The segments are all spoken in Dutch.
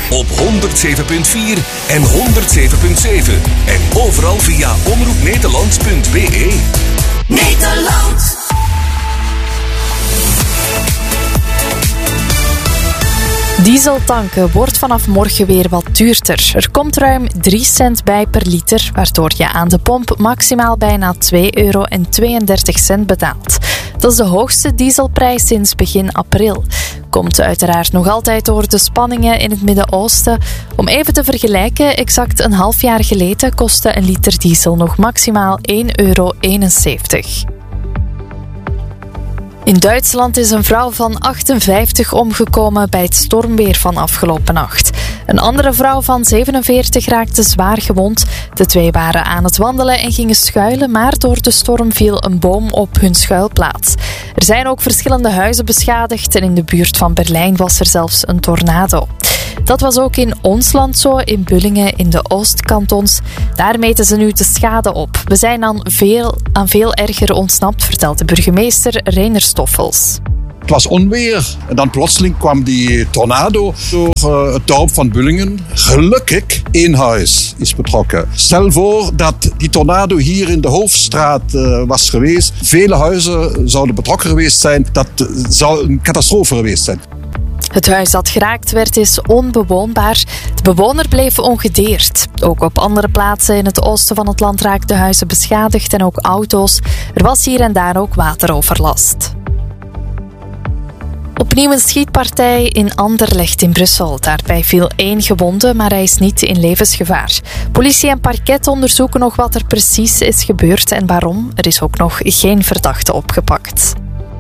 op 107.4 en 107.7. En overal via omroepnederland.be. Nederland. Diesel tanken wordt vanaf morgen weer wat duurder. Er komt ruim 3 cent bij per liter, waardoor je aan de pomp maximaal bijna €2,32 betaalt. Dat is de hoogste dieselprijs sinds begin april. Komt uiteraard nog altijd door de spanningen in het Midden-Oosten. Om even te vergelijken, exact een half jaar geleden kostte een liter diesel nog maximaal €1,71. In Duitsland is een vrouw van 58 omgekomen bij het stormweer van afgelopen nacht. Een andere vrouw van 47 raakte zwaar gewond. De twee waren aan het wandelen en gingen schuilen, maar door de storm viel een boom op hun schuilplaats. Er zijn ook verschillende huizen beschadigd en in de buurt van Berlijn was er zelfs een tornado. Dat was ook in ons land zo, in Bullingen in de Oostkantons. Daar meten ze nu de schade op. We zijn aan veel erger ontsnapt, vertelt de burgemeester Reiner Stoffels. Het was onweer en dan plotseling kwam die tornado door het dorp van Bullingen. Gelukkig, 1 huis is betrokken. Stel voor dat die tornado hier in de Hoofdstraat was geweest. Vele huizen zouden betrokken geweest zijn. Dat zou een catastrofe geweest zijn. Het huis dat geraakt werd is onbewoonbaar. De bewoner bleef ongedeerd. Ook op andere plaatsen in het oosten van het land raakten huizen beschadigd en ook auto's. Er was hier en daar ook wateroverlast. Opnieuw een schietpartij in Anderlecht in Brussel. Daarbij viel 1 gewonde, maar hij is niet in levensgevaar. Politie en parket onderzoeken nog wat er precies is gebeurd en waarom. Er is ook nog geen verdachte opgepakt.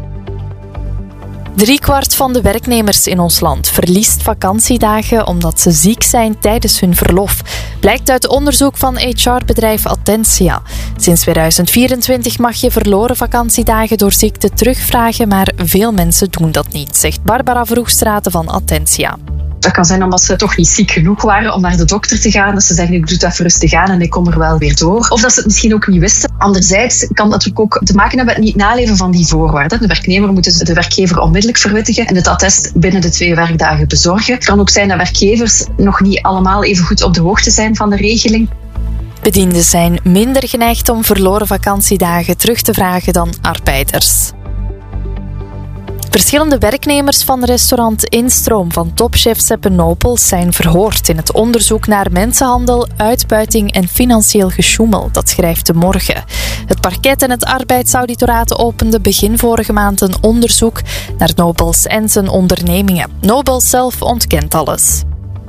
3/4 van de werknemers in ons land verliest vakantiedagen omdat ze ziek zijn tijdens hun verlof. Blijkt uit onderzoek van HR-bedrijf Attentia. Sinds 2024 mag je verloren vakantiedagen door ziekte terugvragen, maar veel mensen doen dat niet, zegt Barbara Vroegstraten van Attentia. Dat kan zijn omdat ze toch niet ziek genoeg waren om naar de dokter te gaan. Dat ze zeggen, ik doe het even rustig aan en ik kom er wel weer door. Of dat ze het misschien ook niet wisten. Anderzijds kan dat natuurlijk ook te maken hebben met het niet naleven van die voorwaarden. De werknemer moet de werkgever onmiddellijk verwittigen en het attest binnen de 2 werkdagen bezorgen. Het kan ook zijn dat werkgevers nog niet allemaal even goed op de hoogte zijn van de regeling. Bedienden zijn minder geneigd om verloren vakantiedagen terug te vragen dan arbeiders. Verschillende werknemers van restaurant Instroom van topchef Seppe Nobels zijn verhoord in het onderzoek naar mensenhandel, uitbuiting en financieel gesjoemel. Dat schrijft De Morgen. Het parket en het arbeidsauditoraat openden begin vorige maand een onderzoek naar Nobels en zijn ondernemingen. Nobels zelf ontkent alles.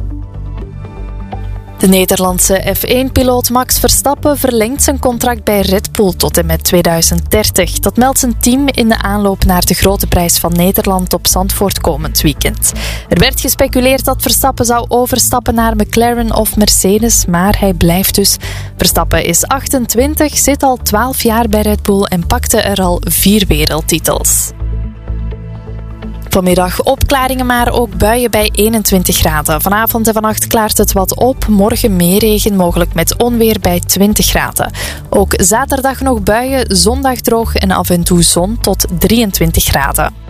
De Nederlandse F1-piloot Max Verstappen verlengt zijn contract bij Red Bull tot en met 2030. Dat meldt zijn team in de aanloop naar de Grote Prijs van Nederland op Zandvoort komend weekend. Er werd gespeculeerd dat Verstappen zou overstappen naar McLaren of Mercedes, maar hij blijft dus. Verstappen is 28, zit al 12 jaar bij Red Bull en pakte er al 4 wereldtitels. Vanmiddag opklaringen, maar ook buien bij 21 graden. Vanavond en vannacht klaart het wat op. Morgen meer regen, mogelijk met onweer bij 20 graden. Ook zaterdag nog buien, zondag droog en af en toe zon tot 23 graden.